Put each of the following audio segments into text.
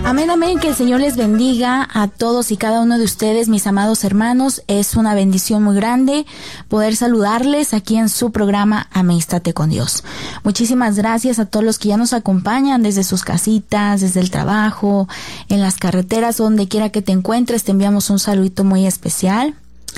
Amén, amén, que el Señor les bendiga a todos y cada uno de ustedes, mis amados hermanos. Es una bendición muy grande poder saludarles aquí en su programa Amístate con Dios. Muchísimas gracias a todos los que ya nos acompañan desde sus casitas, desde el trabajo, en las carreteras, donde quiera que te encuentres. Te enviamos un saludito muy especial.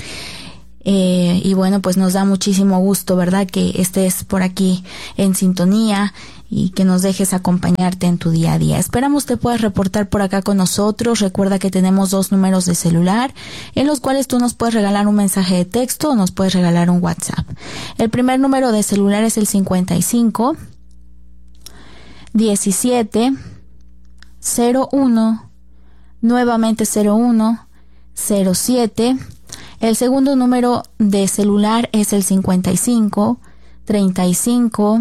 Y bueno, pues nos da muchísimo gusto, ¿verdad?, que estés por aquí en sintonía y que nos dejes acompañarte en tu día a día. Esperamos te puedas reportar por acá con nosotros. Recuerda que tenemos 2 números de celular en los cuales tú nos puedes regalar un mensaje de texto o nos puedes regalar un WhatsApp. El primer número de celular es el 55 17 01 nuevamente 01 07. El segundo número de celular es el 55 35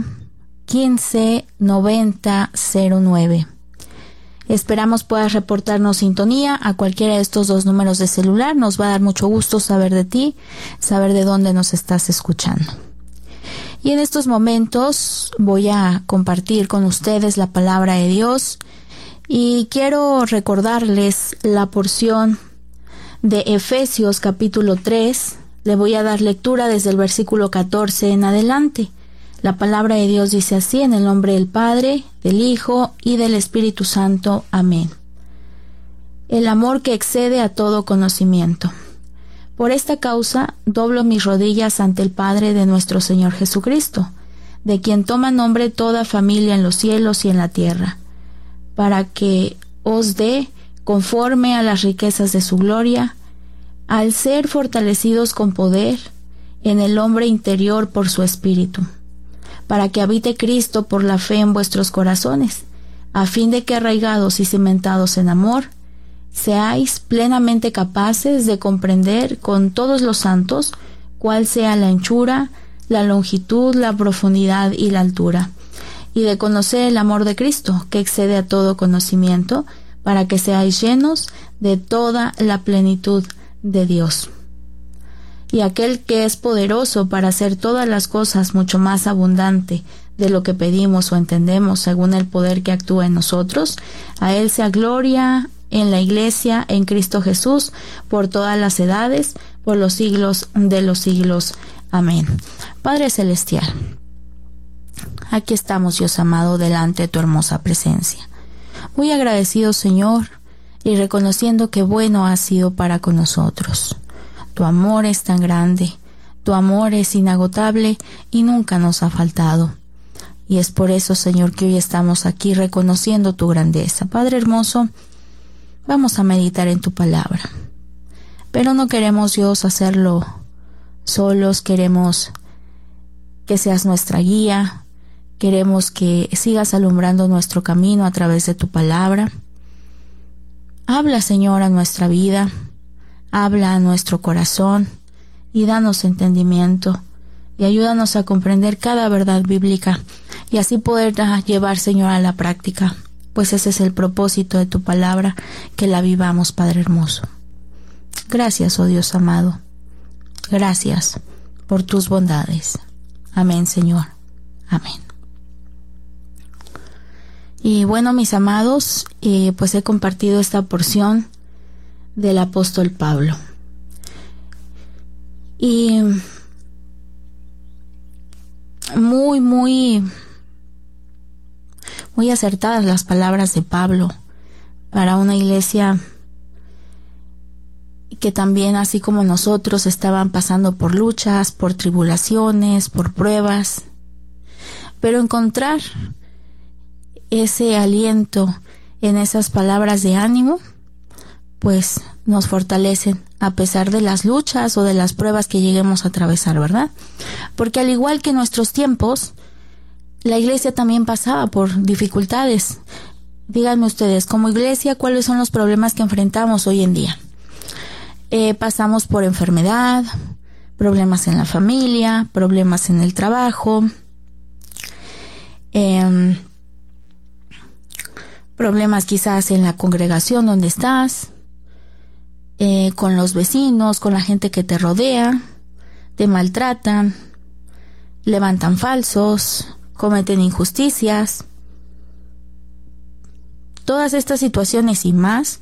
15 90 09. Esperamos puedas reportarnos sintonía a cualquiera de estos 2 números de celular. Nos va a dar mucho gusto saber de ti, saber de dónde nos estás escuchando. Y en estos momentos voy a compartir con ustedes la palabra de Dios y quiero recordarles la porción de Efesios capítulo 3. Le voy a dar lectura desde el versículo 14 en adelante. La palabra de Dios dice así: en el nombre del Padre, del Hijo y del Espíritu Santo. Amén. El amor que excede a todo conocimiento. Por esta causa doblo mis rodillas ante el Padre de nuestro Señor Jesucristo, de quien toma nombre toda familia en los cielos y en la tierra, para que os dé, conforme a las riquezas de su gloria, al ser fortalecidos con poder en el hombre interior por su Espíritu, para que habite Cristo por la fe en vuestros corazones, a fin de que arraigados y cimentados en amor, seáis plenamente capaces de comprender con todos los santos cuál sea la anchura, la longitud, la profundidad y la altura, y de conocer el amor de Cristo, que excede a todo conocimiento, para que seáis llenos de toda la plenitud de Dios. Y aquel que es poderoso para hacer todas las cosas mucho más abundante de lo que pedimos o entendemos, según el poder que actúa en nosotros, a Él sea gloria en la Iglesia, en Cristo Jesús, por todas las edades, por los siglos de los siglos. Amén. Padre Celestial, aquí estamos, Dios amado, delante de tu hermosa presencia. Muy agradecido, Señor, y reconociendo que bueno has sido para con nosotros. Tu amor es tan grande, tu amor es inagotable y nunca nos ha faltado. Y es por eso, Señor, que hoy estamos aquí reconociendo tu grandeza. Padre hermoso, vamos a meditar en tu palabra. Pero no queremos, Dios, hacerlo solos. Queremos que seas nuestra guía. Queremos que sigas alumbrando nuestro camino a través de tu palabra. Habla, Señor, a nuestra vida. Habla a nuestro corazón y danos entendimiento y ayúdanos a comprender cada verdad bíblica y así poder llevar, Señor, a la práctica, pues ese es el propósito de tu palabra, que la vivamos, Padre hermoso. Gracias, oh Dios amado. Gracias por tus bondades. Amén, Señor. Amén. Y bueno, mis amados, pues he compartido esta porción del apóstol Pablo. Y muy acertadas las palabras de Pablo para una iglesia que también, así como nosotros, estaban pasando por luchas, por tribulaciones, por pruebas. Pero encontrar ese aliento en esas palabras de ánimo, pues nos fortalecen a pesar de las luchas o de las pruebas que lleguemos a atravesar, ¿verdad? Porque al igual que en nuestros tiempos, la iglesia también pasaba por dificultades. Díganme ustedes, como iglesia, ¿cuáles son los problemas que enfrentamos hoy en día? Pasamos por enfermedad, problemas en la familia, problemas en el trabajo, problemas quizás en la congregación donde estás, con los vecinos, con la gente que te rodea, te maltratan, levantan falsos, cometen injusticias. Todas estas situaciones y más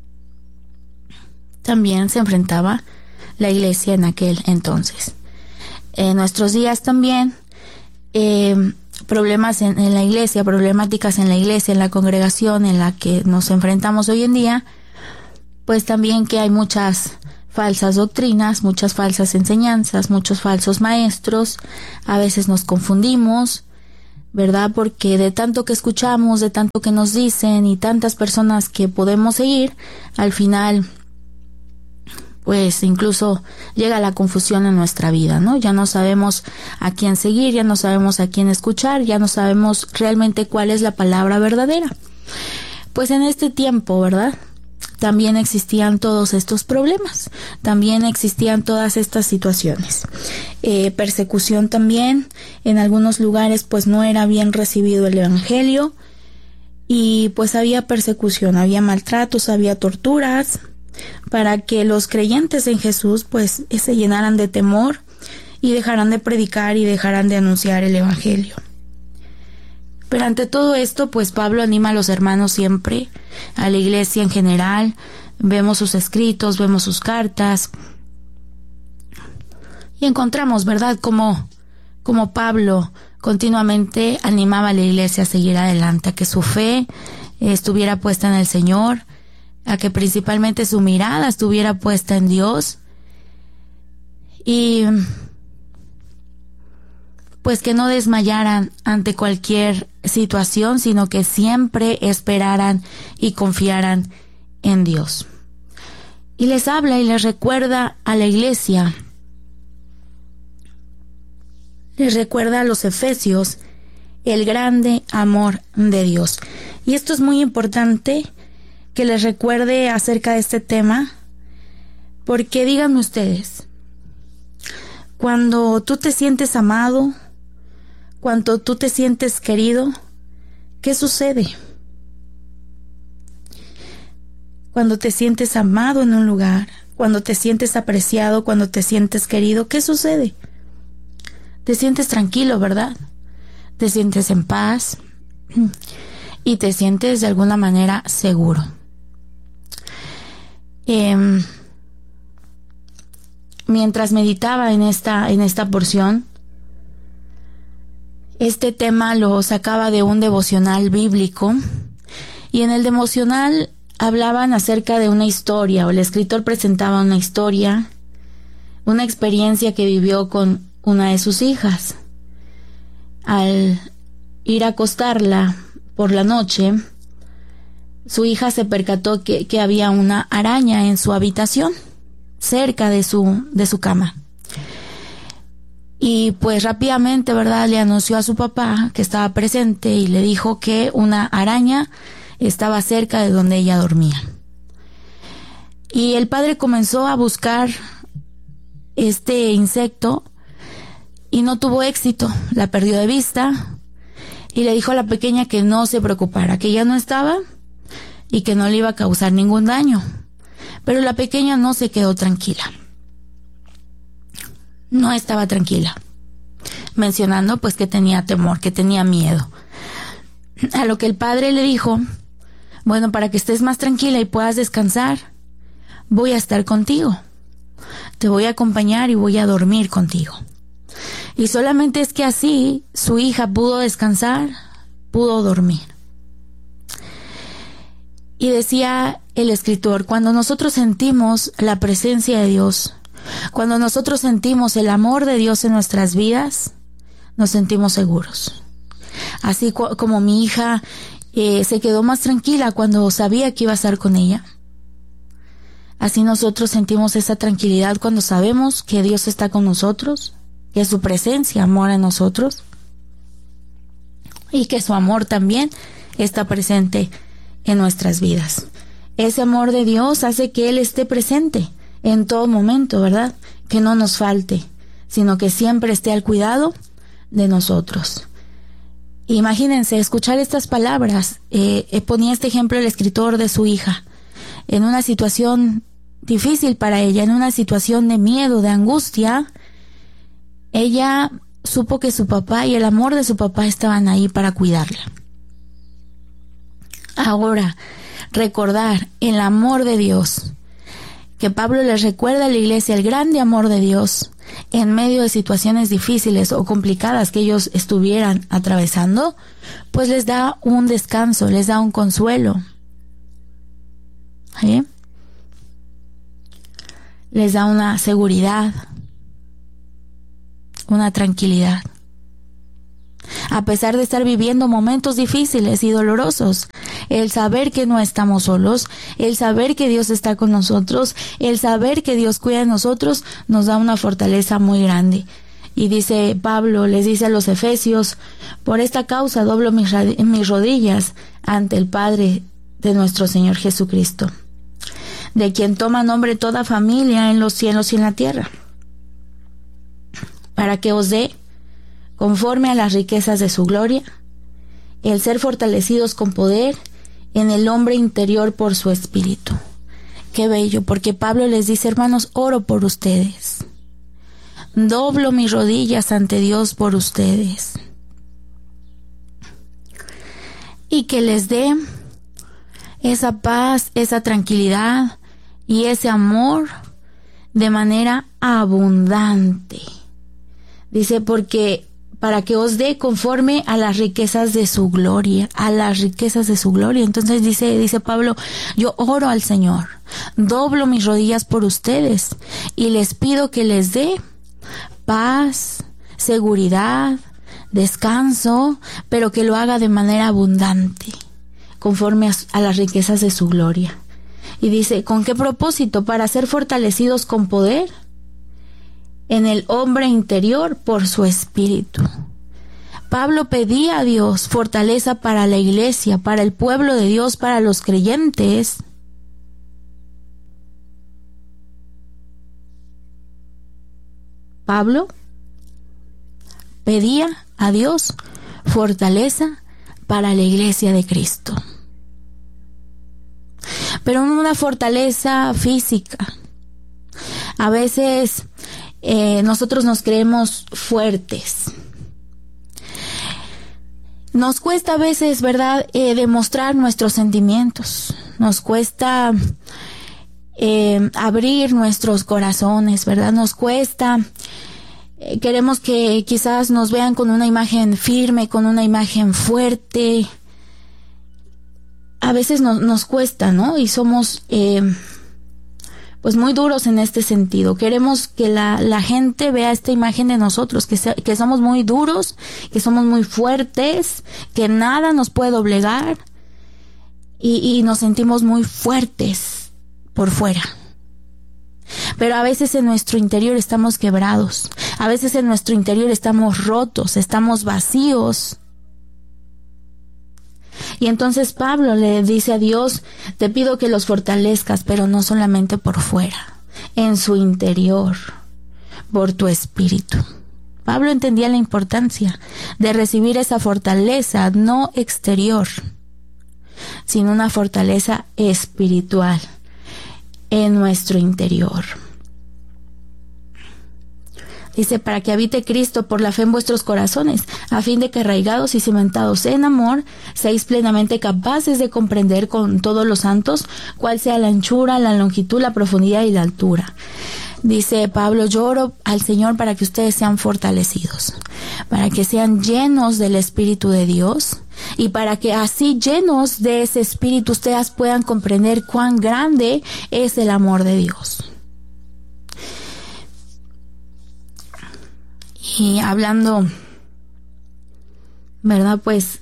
también se enfrentaba la iglesia en aquel entonces. En nuestros días también, problemas en la iglesia, problemáticas en la iglesia, en la congregación en la que nos enfrentamos hoy en día, pues también que hay muchas falsas doctrinas, muchas falsas enseñanzas, muchos falsos maestros. A veces nos confundimos, ¿verdad? Porque de tanto que escuchamos, de tanto que nos dicen y tantas personas que podemos seguir, al final pues incluso llega la confusión en nuestra vida, ¿no? Ya no sabemos a quién seguir, ya no sabemos a quién escuchar, ya no sabemos realmente cuál es la palabra verdadera. Pues en este tiempo, ¿verdad?, también existían todos estos problemas, también existían todas estas situaciones. Persecución también, en algunos lugares pues no era bien recibido el evangelio y pues había persecución, había maltratos, había torturas, para que los creyentes en Jesús pues se llenaran de temor y dejaran de predicar y dejaran de anunciar el evangelio. Pero ante todo esto, pues Pablo anima a los hermanos siempre, a la iglesia en general. Vemos sus escritos, vemos sus cartas y encontramos, ¿verdad?, como Pablo continuamente animaba a la iglesia a seguir adelante, a que su fe estuviera puesta en el Señor, a que principalmente su mirada estuviera puesta en Dios y pues que no desmayaran ante cualquier situación, sino que siempre esperaran y confiaran en Dios. Y les habla y les recuerda a la iglesia, les recuerda a los efesios el grande amor de Dios. Y esto es muy importante que les recuerde acerca de este tema, porque díganme ustedes, cuando tú te sientes amado, cuando tú te sientes querido, ¿qué sucede? Cuando te sientes amado en un lugar, cuando te sientes apreciado, cuando te sientes querido, ¿qué sucede? Te sientes tranquilo, ¿verdad? Te sientes en paz y te sientes de alguna manera seguro. Mientras meditaba en esta porción, este tema lo sacaba de un devocional bíblico y en el devocional hablaban acerca de una historia, o el escritor presentaba una historia, una experiencia que vivió con una de sus hijas. Al ir a acostarla por la noche, su hija se percató que había una araña en su habitación, cerca de su cama. Y pues rápidamente, ¿verdad?, le anunció a su papá que estaba presente y le dijo que una araña estaba cerca de donde ella dormía. Y el padre comenzó a buscar este insecto y no tuvo éxito, la perdió de vista y le dijo a la pequeña que no se preocupara, que ya no estaba y que no le iba a causar ningún daño. Pero la pequeña no se quedó tranquila. No estaba tranquila, mencionando pues que tenía temor, que tenía miedo. A lo que el padre le dijo: bueno, para que estés más tranquila y puedas descansar, voy a estar contigo, te voy a acompañar y voy a dormir contigo. Y solamente es que así su hija pudo descansar, pudo dormir. Y decía el escritor, cuando nosotros sentimos la presencia de Dios, cuando nosotros sentimos el amor de Dios en nuestras vidas, nos sentimos seguros. Así como mi hija se quedó más tranquila cuando sabía que iba a estar con ella, así nosotros sentimos esa tranquilidad cuando sabemos que Dios está con nosotros, que su presencia mora en nosotros y que su amor también está presente en nuestras vidas. Ese amor de Dios hace que Él esté presente en todo momento, ¿verdad? Que no nos falte, sino que siempre esté al cuidado de nosotros. Imagínense escuchar estas palabras. Ponía este ejemplo el escritor de su hija, en una situación difícil para ella, en una situación de miedo, de angustia. Ella supo que su papá y el amor de su papá estaban ahí para cuidarla. Ahora, recordar el amor de Dios, que Pablo les recuerda a la iglesia el grande amor de Dios en medio de situaciones difíciles o complicadas que ellos estuvieran atravesando, pues les da un descanso, les da un consuelo. ¿Sí? Les da una seguridad, una tranquilidad. A pesar de estar viviendo momentos difíciles y dolorosos, el saber que no estamos solos, el saber que Dios está con nosotros, el saber que Dios cuida de nosotros, nos da una fortaleza muy grande. Y dice Pablo, les dice a los efesios, por esta causa doblo mis rodillas ante el Padre de nuestro Señor Jesucristo, de quien toma nombre toda familia en los cielos y en la tierra, para que os dé, conforme a las riquezas de su gloria, el ser fortalecidos con poder en el hombre interior por su espíritu. Qué bello, porque Pablo les dice, hermanos, oro por ustedes. Doblo mis rodillas ante Dios por ustedes. Y que les dé esa paz, esa tranquilidad y ese amor de manera abundante. Dice, porque para que os dé conforme a las riquezas de su gloria, a las riquezas de su gloria. Entonces dice Pablo, yo oro al Señor, doblo mis rodillas por ustedes y les pido que les dé paz, seguridad, descanso, pero que lo haga de manera abundante, conforme a las riquezas de su gloria. Y dice, ¿con qué propósito? Para ser fortalecidos con poder en el hombre interior por su espíritu. Pablo pedía a Dios fortaleza para la iglesia, para el pueblo de Dios, para los creyentes. Pablo pedía a Dios fortaleza para la iglesia de Cristo. Pero no una fortaleza física. A veces nosotros nos creemos fuertes. Nos cuesta a veces, ¿verdad?, demostrar nuestros sentimientos. Nos cuesta abrir nuestros corazones, ¿verdad? Nos cuesta. Queremos que quizás nos vean con una imagen firme, con una imagen fuerte. A veces nos cuesta, ¿no? Y somos pues muy duros en este sentido. Queremos que la gente vea esta imagen de nosotros, que somos muy duros, que somos muy fuertes, que nada nos puede doblegar y nos sentimos muy fuertes por fuera. Pero a veces en nuestro interior estamos quebrados, a veces en nuestro interior estamos rotos, estamos vacíos. Y entonces Pablo le dice a Dios, te pido que los fortalezcas, pero no solamente por fuera, en su interior, por tu espíritu. Pablo entendía la importancia de recibir esa fortaleza, no exterior, sino una fortaleza espiritual en nuestro interior. Dice, para que habite Cristo por la fe en vuestros corazones, a fin de que arraigados y cimentados en amor, seáis plenamente capaces de comprender con todos los santos cuál sea la anchura, la longitud, la profundidad y la altura. Dice Pablo, yo oro al Señor para que ustedes sean fortalecidos, para que sean llenos del Espíritu de Dios y para que así llenos de ese Espíritu ustedes puedan comprender cuán grande es el amor de Dios. Y hablando, ¿verdad? Pues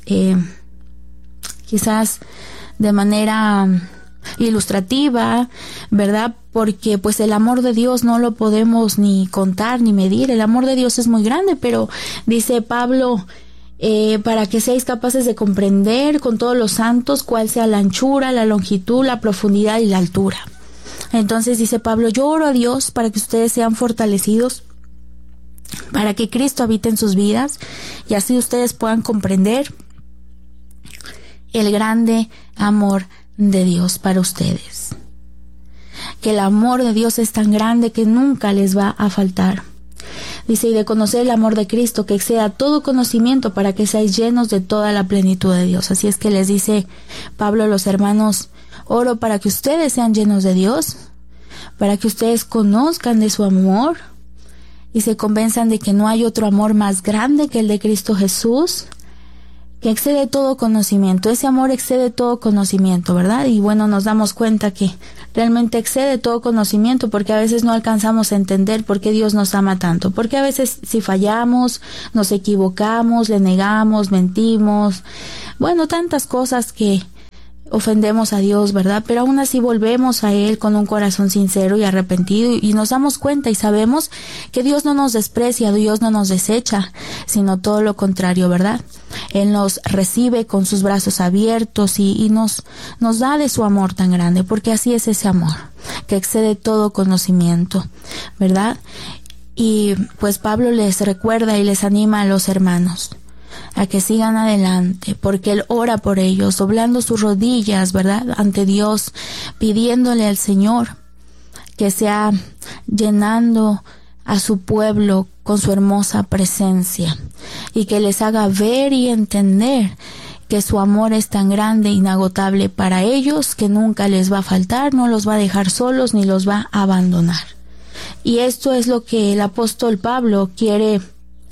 quizás de manera ilustrativa, ¿verdad? Porque pues el amor de Dios no lo podemos ni contar ni medir. El amor de Dios es muy grande, pero dice Pablo, para que seáis capaces de comprender con todos los santos cuál sea la anchura, la longitud, la profundidad y la altura. Entonces dice Pablo, yo oro a Dios para que ustedes sean fortalecidos, para que Cristo habite en sus vidas y así ustedes puedan comprender el grande amor de Dios para ustedes. Que el amor de Dios es tan grande que nunca les va a faltar. Dice, y de conocer el amor de Cristo que exceda todo conocimiento, para que seáis llenos de toda la plenitud de Dios. Así es que les dice Pablo a los hermanos, oro para que ustedes sean llenos de Dios, para que ustedes conozcan de su amor y se convenzan de que no hay otro amor más grande que el de Cristo Jesús, que excede todo conocimiento. Ese amor excede todo conocimiento, ¿verdad? Y bueno, nos damos cuenta que realmente excede todo conocimiento, porque a veces no alcanzamos a entender por qué Dios nos ama tanto. Porque a veces si fallamos, nos equivocamos, le negamos, mentimos, bueno, tantas cosas que ofendemos a Dios, ¿verdad? Pero aún así volvemos a Él con un corazón sincero y arrepentido, y nos damos cuenta y sabemos que Dios no nos desprecia, Dios no nos desecha, sino todo lo contrario, ¿verdad? Él nos recibe con sus brazos abiertos y nos da de su amor tan grande, porque así es ese amor, que excede todo conocimiento, ¿verdad? Y pues Pablo les recuerda y les anima a los hermanos a que sigan adelante, porque Él ora por ellos, doblando sus rodillas, ¿verdad?, ante Dios, pidiéndole al Señor que sea llenando a su pueblo con su hermosa presencia, y que les haga ver y entender que su amor es tan grande e inagotable para ellos, que nunca les va a faltar, no los va a dejar solos ni los va a abandonar. Y esto es lo que el apóstol Pablo quiere,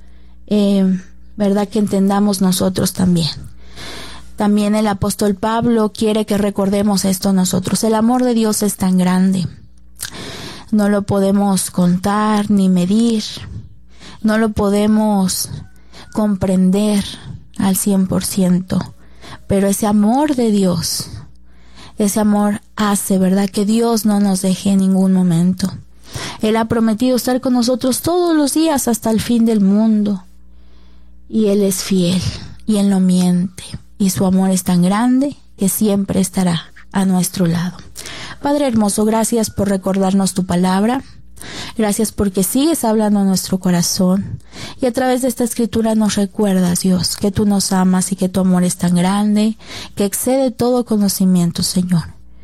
¿verdad?, que entendamos nosotros también. También el apóstol Pablo quiere que recordemos esto nosotros. El amor de Dios es tan grande. No lo podemos contar ni medir. No lo podemos comprender al 100%. Pero ese amor de Dios, ese amor hace, ¿verdad?, que Dios no nos deje en ningún momento. Él ha prometido estar con nosotros todos los días hasta el fin del mundo. Y Él es fiel, y Él no miente, y su amor es tan grande que siempre estará a nuestro lado. Padre hermoso, gracias por recordarnos tu palabra, gracias porque sigues hablando a nuestro corazón, y a través de esta escritura nos recuerdas, Dios, que tú nos amas y que tu amor es tan grande, que excede todo conocimiento, Señor.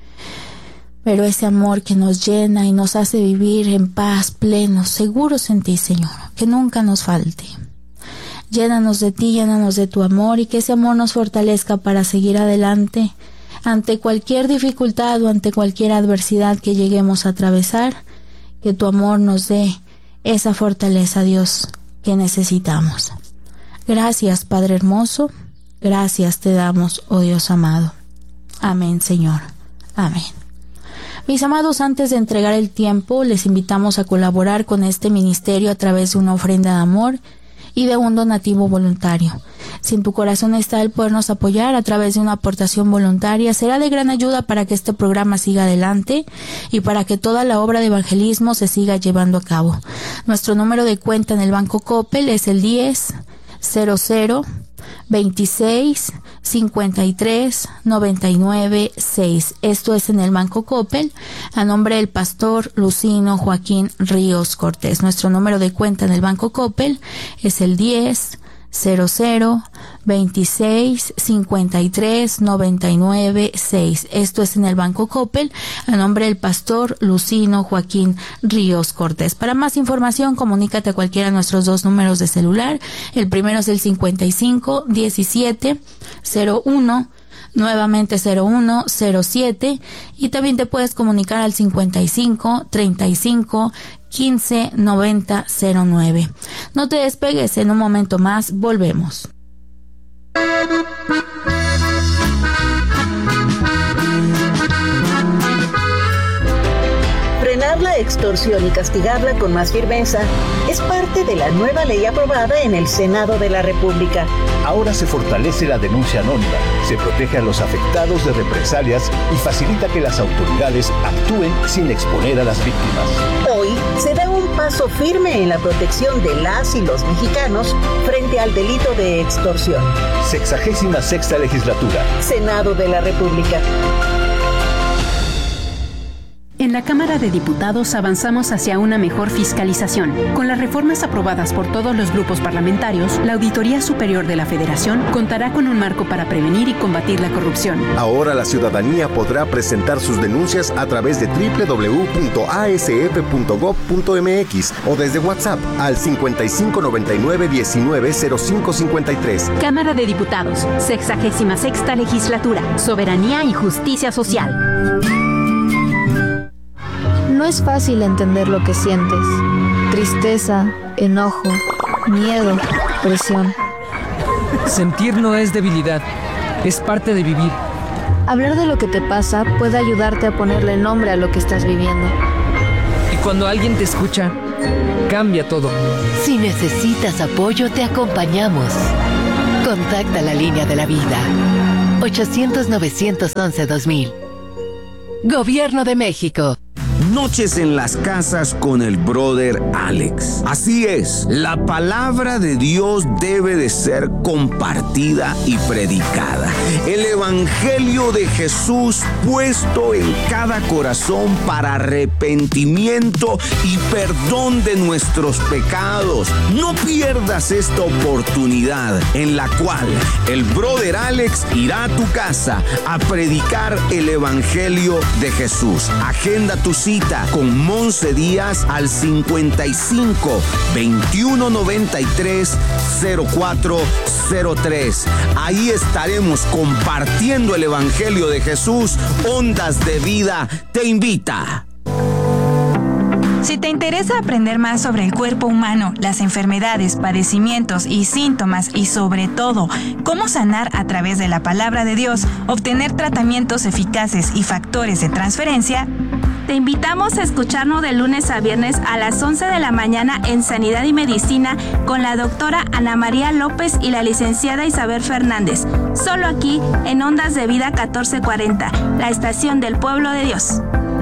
Pero ese amor que nos llena y nos hace vivir en paz, plenos, seguros en ti, Señor, que nunca nos falte. Llénanos de ti, llénanos de tu amor, y que ese amor nos fortalezca para seguir adelante ante cualquier dificultad o ante cualquier adversidad que lleguemos a atravesar. Que tu amor nos dé esa fortaleza, Dios, que necesitamos. Gracias, Padre hermoso. Gracias te damos, oh Dios amado. Amén, Señor. Amén. Mis amados, antes de entregar el tiempo, les invitamos a colaborar con este ministerio a través de una ofrenda de amor y de un donativo voluntario. Si en tu corazón está el podernos apoyar a través de una aportación voluntaria, será de gran ayuda para que este programa siga adelante y para que toda la obra de evangelismo se siga llevando a cabo. Nuestro número de cuenta en el Banco Coppel es el 10-00-26-53-99-6. Esto es en el Banco Coppel, a nombre del pastor Lucino Joaquín Ríos Cortés. Nuestro número de cuenta en el Banco Coppel es el 10-00-26-53-99-6. Esto es en el Banco Coppel, a nombre del pastor Lucino Joaquín Ríos Cortés. Para más información, comunícate a cualquiera de nuestros dos números de celular. El primero es el 55 17 01, nuevamente 0107, y también te puedes comunicar al 55 35 15 90 09. No te despegues, en un momento más volvemos. Frenar la extorsión y castigarla con más firmeza es parte de la nueva ley aprobada en el Senado de la República. Ahora se fortalece la denuncia anónima, se protege a los afectados de represalias y facilita que las autoridades actúen sin exponer a las víctimas. Hoy se da un paso firme en la protección de las y los mexicanos frente al delito de extorsión. 66ª legislatura. Senado de la República. En la Cámara de Diputados avanzamos hacia una mejor fiscalización. Con las reformas aprobadas por todos los grupos parlamentarios, la Auditoría Superior de la Federación contará con un marco para prevenir y combatir la corrupción. Ahora la ciudadanía podrá presentar sus denuncias a través de www.asf.gov.mx o desde WhatsApp al 5599-190553. Cámara de Diputados, 66ª Legislatura, Soberanía y Justicia Social. No es fácil entender lo que sientes. Tristeza, enojo, miedo, presión. Sentir no es debilidad, es parte de vivir. Hablar de lo que te pasa puede ayudarte a ponerle nombre a lo que estás viviendo. Y cuando alguien te escucha, cambia todo. Si necesitas apoyo, te acompañamos. Contacta la línea de la vida. 800-911-2000. Gobierno de México. Noches en las casas con el brother Alex. Así es, la palabra de Dios debe de ser compartida y predicada. El evangelio de Jesús puesto en cada corazón para arrepentimiento y perdón de nuestros pecados. No pierdas esta oportunidad en la cual el brother Alex irá a tu casa a predicar el evangelio de Jesús. Agenda tu cita con Monse Díaz al 55 21 93 0403. Ahí estaremos compartiendo el evangelio de Jesús. Ondas de Vida te invita. Si te interesa aprender más sobre el cuerpo humano, las enfermedades, padecimientos y síntomas y sobre todo cómo sanar a través de la palabra de Dios, obtener tratamientos eficaces y factores de transferencia, te invitamos a escucharnos de lunes a viernes a las 11 de la mañana en Sanidad y Medicina con la doctora Ana María López y la licenciada Isabel Fernández. Solo aquí en Ondas de Vida 1440, la estación del pueblo de Dios.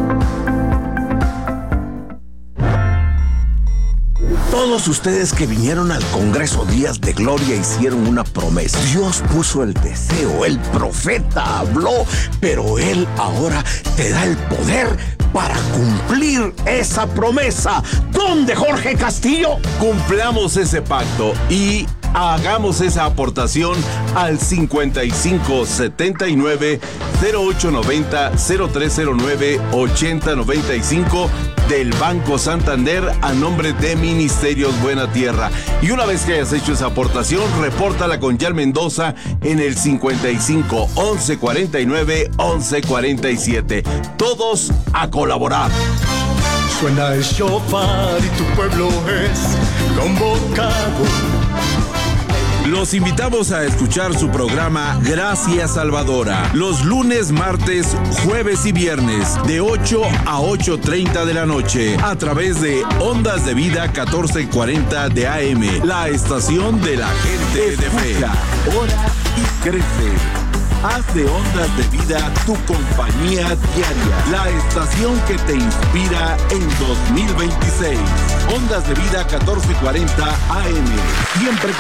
Todos ustedes que vinieron al Congreso Días de Gloria hicieron una promesa. Dios puso el deseo, el profeta habló, pero Él ahora te da el poder para cumplir esa promesa. ¿Dónde, Jorge Castillo? Cumplamos ese pacto y hagamos esa aportación al 5579 0890 0309 8095 del Banco Santander a nombre de Ministerios Buena Tierra. Y una vez que hayas hecho esa aportación, repórtala con Yal Mendoza en el 55 11 49 11 47. Todos a colaborar. Suena el shofar y tu pueblo es convocado. Los invitamos a escuchar su programa Gracias Salvadora, los lunes, martes, jueves y viernes, de 8 a 8:30 de la noche, a través de Ondas de Vida 1440 de AM, la estación de la gente de fe. Ora y crece. Haz de Ondas de Vida tu compañía diaria, la estación que te inspira en 2026. Ondas de Vida 1440 AM, siempre con